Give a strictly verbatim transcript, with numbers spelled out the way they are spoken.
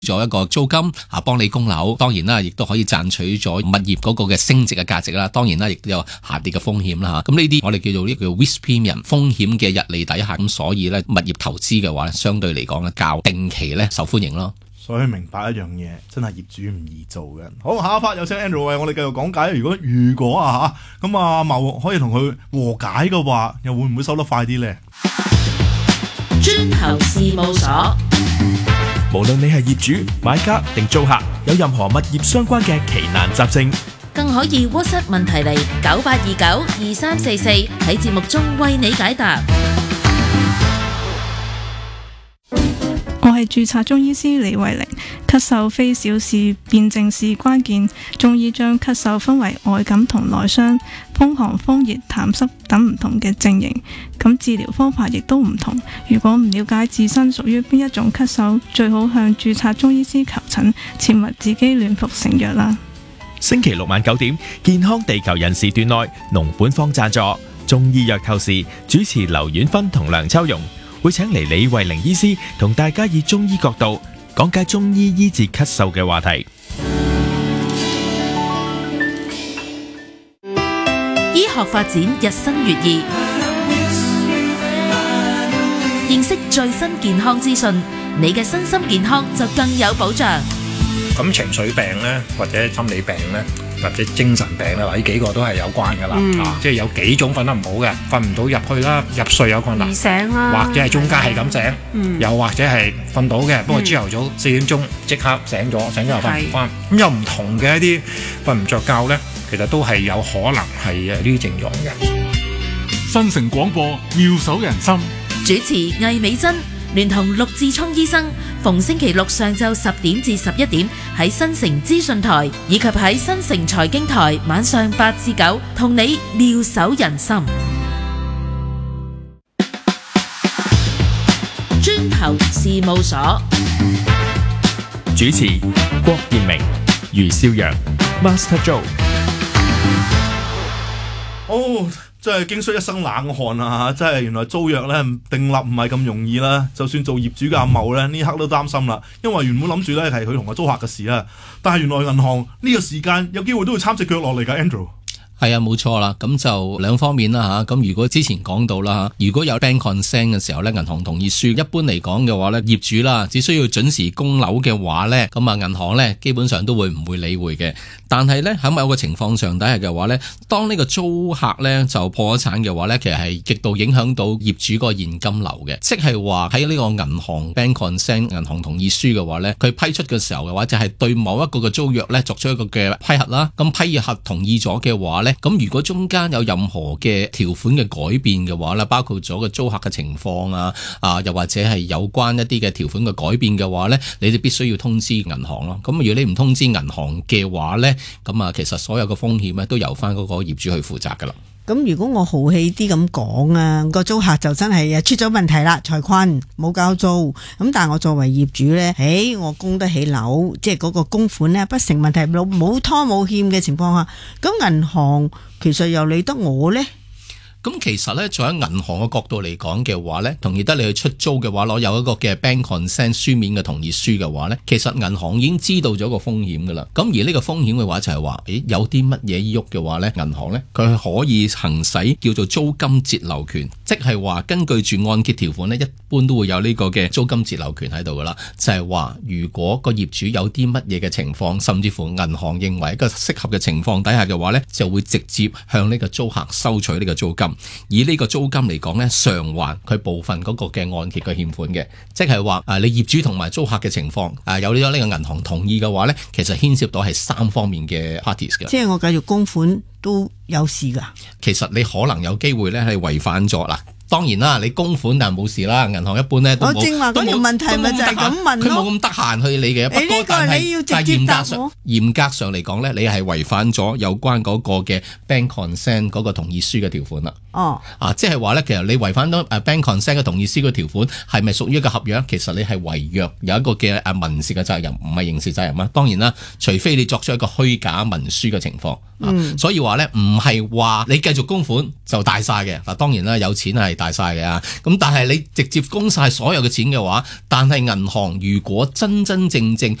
咗一個租金啊，幫你供樓，當然啦，亦都可以賺取咗物業嗰個嘅升值嘅價值啦。當然啦，亦都有下跌嘅風險啦嚇。咁呢啲我哋叫做呢個 risk premium 風險嘅日利底下，咁所以咧物業投資嘅話咧，相對嚟講咧較定期咧受歡迎咯。 所以明白一樣嘢，真係業主唔易做嘅。好，下一 part 有請 Andrew 為我哋繼續講解。如果如果啊嚇咁啊茂可以同佢和解嘅話，又會唔會收得快啲呢？ 專投事務所， 無論你係業主、買家定租客，有任何物業相關嘅奇難雜症， 更可以 WhatsApp 問題嚟九八二九二三四四，喺節目中為你解答。 我係註冊中醫師李慧玲。咳嗽非小事，辨證是關鍵。中醫將咳嗽分為外感同內傷、風寒、風熱、痰濕等唔同嘅症型，咁治療方法亦都唔同。如果唔了解自身屬於邊一種咳嗽，最好向註冊中醫師求診，切勿自己亂服成藥啦。 星期六晚九點，健康地球人時段內，農本方贊助中醫藥透視，主持劉婉芬同梁秋容會請嚟李慧玲醫師同大家以中醫角度講解中醫醫治咳嗽嘅話題。 醫學發展日新月異，認識最新健康資訊，你嘅身心健康就更有保障。 咁情緒病咧，或者心理病咧，或者精神病咧，呢幾個都係有關噶啦、嗯啊，即係有幾種瞓得唔好嘅，瞓唔到入去啦，入睡有困難， 醒啦， 或者係中間係咁醒， 嗯、 又或者係瞓到嘅，不過朝頭早四點鐘即刻醒咗，醒咗又瞓唔翻，咁有唔同嘅一啲瞓唔着覺咧，其實都係有可能係誒呢啲症狀嘅。 新城廣播妙手仁心， 主持魏美珍聯同陸志聰醫生，逢星期六上晝十點至十一點喺新城資訊台，以及喺新城財經台晚上八至九，同你妙手仁心。專投事務所主持郭建明、余少陽、Master Joe。 哦。真係經歷一身冷汗啊！真係原來租約咧訂立唔係咁容易啦。就算做業主嘅阿茂咧，呢刻都擔心啦。因為原本諗住咧係佢同個租客嘅事啦，但係原來銀行呢個時間有機會都會參隻腳落嚟㗎 ，Andrew。 係啊，冇錯啦，咁就兩方面啦嚇。咁如果之前講到啦，如果有 bank consent 嘅時候咧，銀行同意書一般嚟講嘅話咧，業主啦只需要準時供樓嘅話咧，咁啊銀行咧基本上都會唔會理會嘅。但係咧喺某個情況上底下嘅話咧，當呢個租客咧就破咗產嘅話咧，其實係極度影響到業主個現金流嘅，即係話喺呢個銀行 bank consent 銀行同意書嘅話咧，佢批出嘅時候嘅話就係對某一個嘅租約咧作出一個嘅批核啦。咁批核同意咗嘅話咧，咁如果中間有任何嘅條款嘅改變嘅話咧，包括咗個租客嘅情況啊，啊又或者係有關一啲嘅條款嘅改變嘅話咧，你哋必須要通知銀行咯。咁如果你唔通知銀行嘅話咧，咁啊其實所有嘅風險咧都由翻嗰個業主去負責噶啦。 咁如果我豪氣啲咁講啊，個租客就真係出咗問題啦，財困冇交租，咁但係我作為業主呢，誒我供得起樓，即係嗰個供款呢不成問題，冇拖冇欠嘅情況下，咁銀行其實又理得我呢？ 咁其實咧，從喺銀行嘅角度嚟講嘅話咧，同意得你去出租嘅話，攞有一個嘅 bank consent 書面嘅同意書嘅話咧，其實銀行已經知道咗個風險噶啦。咁而呢個風險嘅話就係話，誒有啲乜嘢喐嘅話咧，銀行咧佢可以行使叫做租金截留權，即係話根據住按揭條款咧，一般都會有呢個嘅租金截留權喺度噶啦。就係話，如果個業主有啲乜嘢嘅情況，甚至乎銀行認為一個適合嘅情況底下嘅話咧，就會直接向呢個租客收取呢個租金。以呢個租金嚟講呢，償還佢部分嗰個嘅按揭嘅欠款嘅，即係話誒，你業主同埋租客嘅情況誒，有咗呢個銀行同意嘅話呢，其實牽涉到係三方面嘅 parties 嘅。 即係我繼續供款都有事㗎。 其實你可能有機會呢係違反咗啦。當然啦，你供款但係冇事啦，銀行一般咧都冇。我正話嗰條問題咪就係咁問咯。 佢冇咁得閒去理嘅。不過但係但係嚴格上嚴格上嚟講咧，你係違反咗有關嗰個嘅 bank consent 嗰個同意書嘅條款啦。 哦。啊， 即係話咧，其實你違反咗誒 bank consent 嘅同意書嘅條款，係咪屬於一個合約？其實你係違約，有一個嘅誒民事嘅責任，唔係刑事責任啊。當然啦，除非你作出一個虛假文書嘅情況。 嗯、 所以話咧唔係話你繼續供款就大晒嘅。嗱，當然啦，有錢係大晒嘅啊。咁但係你直接供晒所有嘅錢嘅話，但係銀行如果真真正正